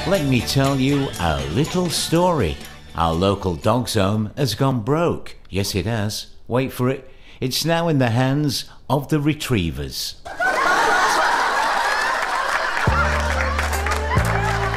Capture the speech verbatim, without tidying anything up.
Let me tell you a little story. Our local dog's home has gone broke. Yes, it has. Wait for it. It's now in the hands of the retrievers.